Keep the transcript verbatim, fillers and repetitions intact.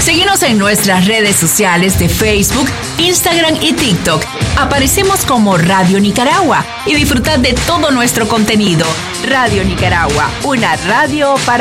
Síguenos en nuestras redes sociales de Facebook, Instagram y TikTok. Aparecemos como Radio Nicaragua y disfrutad de todo nuestro contenido. Radio Nicaragua, una radio para